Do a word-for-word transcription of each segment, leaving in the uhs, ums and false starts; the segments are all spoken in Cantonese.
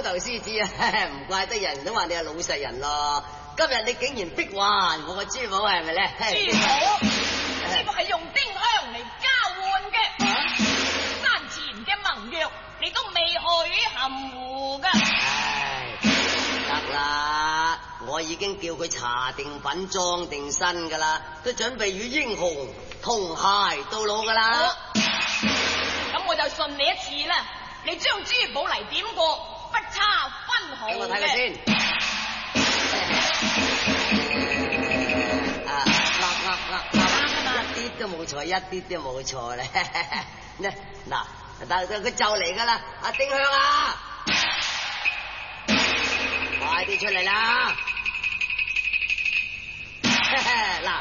頭獅子啊，唔怪得人都話你係老實人咯。今日你竟然逼還我個珠寶係咪咧？ 珠寶呢個係用丁香嚟交換嘅，生前嘅盟約你都未許含糊噶。 唉，得啦，我已經叫佢搽定粉裝定身噶啦，都準備與英雄同偕到老噶啦。 咁我就信你一次啦，你將珠寶嚟點過，不差分毫嘅。 俾我睇下先。啊，嗱嗱嗱，一啲都冇錯，一啲都冇錯咧。嗱，但係佢就嚟噶啦，阿丁香啊，快啲出嚟啦！嗱，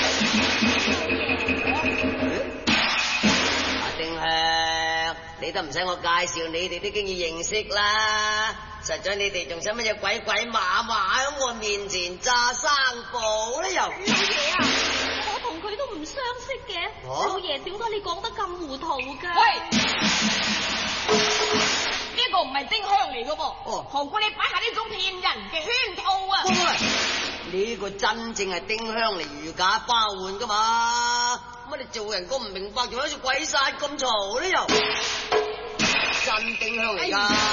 阿丁香，你都唔使我介紹，你哋都經已認識啦。實在你哋仲使乜嘢鬼鬼馬馬喺我面前炸生寶咧？又老爺啊，我同佢都唔相識嘅。 哦、 老爺，點解你講得咁糊塗噶？ 喂，呢、這個唔係丁香嚟噶噃， 哦， 何故你擺下呢種騙人嘅圈套啊？ 喂喂，呢、這個真正係丁香嚟如假包換噶嘛？乜你做人咁唔明白，仲好似鬼殺咁嘈咧？又真丁香嚟噶。